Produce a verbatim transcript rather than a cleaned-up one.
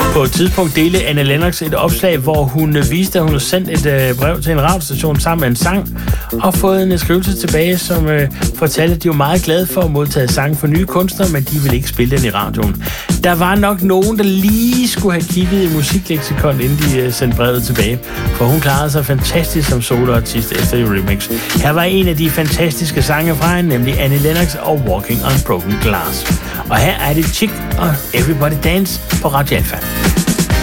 På et tidspunkt delte Annie Lennox et opslag, hvor hun viste, at hun havde sendt et øh, brev til en radiostation sammen med en sang, og fået en skrivelse tilbage, som øh, fortalte, at de var meget glade for at modtage sange for nye kunstnere, men de ville ikke spille den i radioen. Der var nok nogen, der lige skulle have kigget i musikleksikon, inden de øh, sendte brevet tilbage, for hun klarede sig fantastisk som soloartist efter Eurythmics. Her var en af de fantastiske sange fra hende, nemlig Annie Lennox og Walking on Broken Glass. Og her er det Chick og Everybody Dance på Radio Alpha.